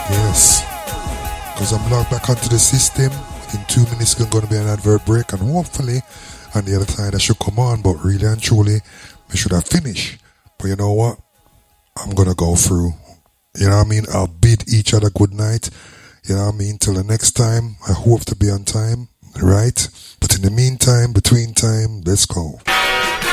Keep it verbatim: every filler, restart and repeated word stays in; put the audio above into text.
Yes. Because I'm logged back onto the system. In two minutes, there's going to be an advert break, and hopefully, on the other side, I should come on. But really and truly, we should have finished. But you know what? I'm going to go through. You know what I mean? I'll bid each other good night. You know what I mean? Till the next time, I hope to be on time. Right? But in the meantime, between time, let's go.